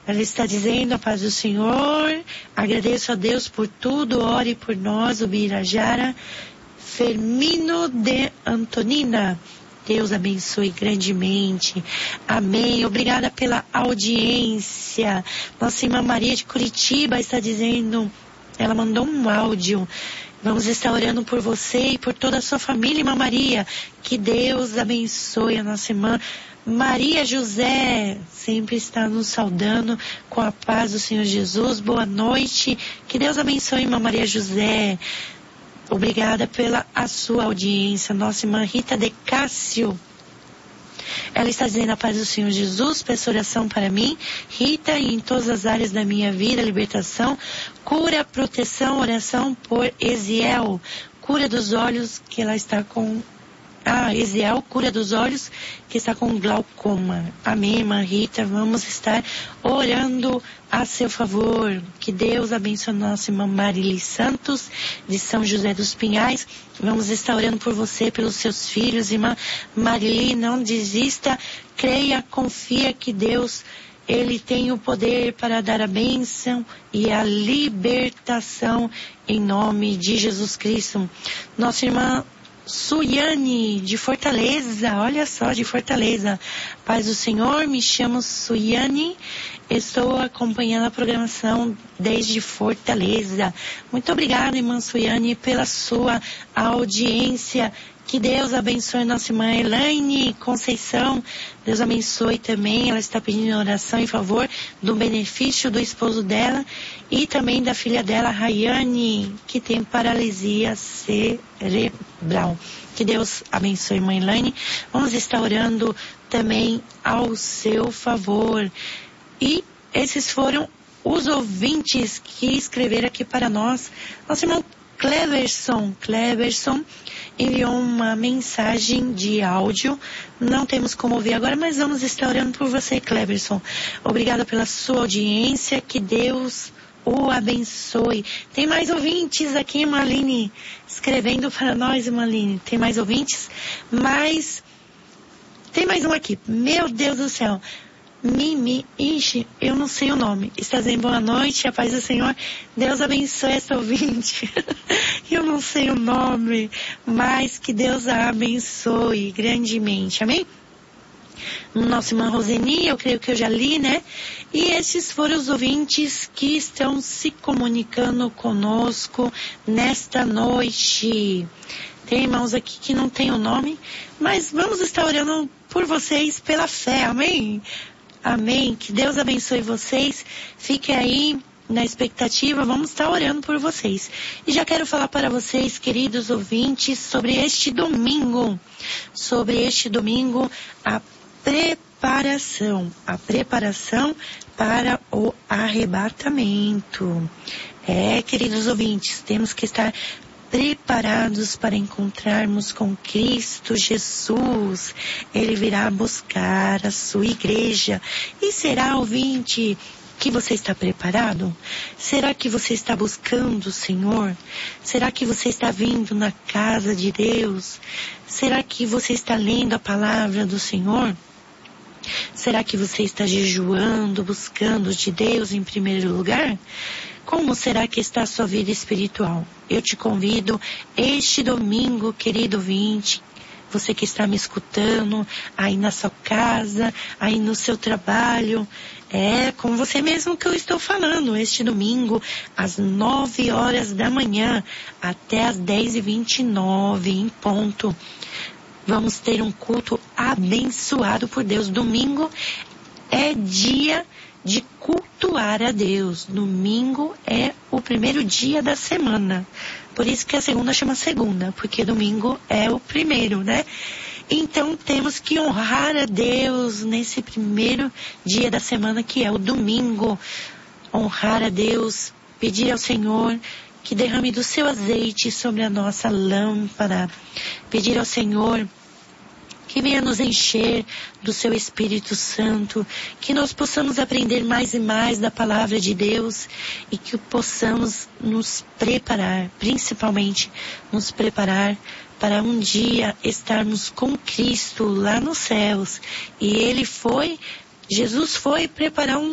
Ela está dizendo: a paz do Senhor, agradeço a Deus por tudo, ore por nós, o Birajara Fermino de Antonina. Deus abençoe grandemente. Amém. Obrigada pela audiência. Nossa irmã Maria de Curitiba está dizendo, ela mandou um áudio: vamos estar orando por você e por toda a sua família, irmã Maria. Que Deus abençoe a nossa irmã Maria José, sempre está nos saudando com a paz do Senhor Jesus. Boa noite. Que Deus abençoe, irmã Maria José. Obrigada pela a sua audiência. Nossa irmã Rita de Cássio, ela está dizendo: a paz do Senhor Jesus, peço oração para mim, Rita, e em todas as áreas da minha vida, libertação, cura, proteção, oração por Eziel, cura dos olhos, que ela está com... Eziel, cura dos olhos, que está com glaucoma. Amém, irmã Rita. Vamos estar orando a seu favor. Que Deus abençoe a nossa irmã Marili Santos, de São José dos Pinhais. Vamos estar orando por você, pelos seus filhos. Irmã Marili, não desista. Creia, confia que Deus, Ele tem o poder para dar a bênção e a libertação em nome de Jesus Cristo. Nossa irmã Suiane, de Fortaleza, olha só, de Fortaleza. Paz do Senhor, me chamo Suiane, estou acompanhando a programação desde Fortaleza. Muito obrigada, irmã Suiane, pela sua audiência. Que Deus abençoe nossa irmã Elaine Conceição. Deus abençoe também. Ela está pedindo oração em favor do benefício do esposo dela e também da filha dela, Rayane, que tem paralisia cerebral. Que Deus abençoe, irmã Elaine. Vamos estar orando também ao seu favor. E esses foram os ouvintes que escreveram aqui para nós. Nosso irmão Cleverson enviou uma mensagem de áudio. Não temos como ouvir agora, mas vamos estar orando por você, Cleverson. Obrigada pela sua audiência. Que Deus o abençoe. Tem mais ouvintes aqui, irmã Aline, escrevendo para nós, irmã Aline. Tem mais ouvintes? Mas tem mais um aqui. Meu Deus do céu. Eu não sei o nome. Está dizendo boa noite, a paz do Senhor. Deus abençoe essa ouvinte. Eu não sei o nome, mas que Deus a abençoe grandemente. Amém? Nossa irmã Roseni, eu creio que eu já li, né? E esses foram os ouvintes que estão se comunicando conosco nesta noite. Tem irmãos aqui que não tem o nome, mas vamos estar orando por vocês pela fé. Amém? Amém. Que Deus abençoe vocês. Fiquem aí na expectativa. Vamos estar orando por vocês. E já quero falar para vocês, queridos ouvintes, sobre este domingo. A preparação para o arrebatamento. Queridos ouvintes, temos que estar preparados para encontrarmos com Cristo Jesus. Ele virá buscar a sua igreja. E será, ouvinte, que você está preparado? Será que você está buscando o Senhor? Será que você está vindo na casa de Deus? Será que você está lendo a palavra do Senhor? Será que você está jejuando, buscando de Deus em primeiro lugar? Como será que está a sua vida espiritual? Eu te convido este domingo, querido ouvinte, você que está me escutando, aí na sua casa, aí no seu trabalho, com você mesmo que eu estou falando, este domingo, às 9 horas da manhã, até às 10h29, em ponto. Vamos ter um culto abençoado por Deus. Domingo é dia de cultuar a Deus. Domingo é o primeiro dia da semana. Por isso que a segunda chama segunda, porque domingo é o primeiro, né? Então temos que honrar a Deus nesse primeiro dia da semana, que é o domingo. Honrar a Deus, pedir ao Senhor que derrame do seu azeite sobre a nossa lâmpada. Pedir ao Senhor que venha nos encher do seu Espírito Santo, que nós possamos aprender mais e mais da palavra de Deus e que possamos nos preparar, principalmente nos preparar para um dia estarmos com Cristo lá nos céus. E Jesus foi preparar um